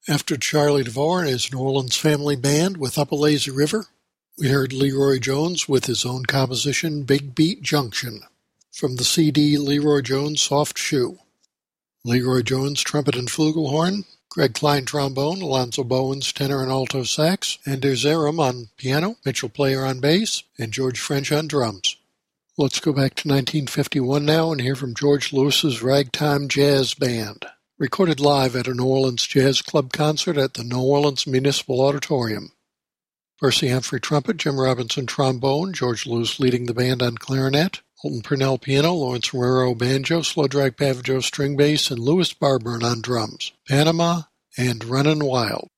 After Charlie DeVore and his New Orleans Family Band with Up a Lazy River, we heard Leroy Jones with his own composition, Big Beat Junction, from the CD Leroy Jones Soft Shoe. Leroy Jones trumpet and flugelhorn, Greg Klein trombone, Alonzo Bowens tenor and alto sax, Anders Aram on piano, Mitchell Player on bass, and George French on drums. Let's go back to 1951 now and hear from George Lewis's Ragtime Jazz Band, recorded live at a New Orleans Jazz Club concert at the New Orleans Municipal Auditorium. Percy Humphrey trumpet, Jim Robinson trombone, George Lewis leading the band on clarinet, Holton Purnell piano, Lawrence Herrero banjo, Slow Drag Pavajo string bass, and Louis Barburn on drums. Panama and Runnin' Wild.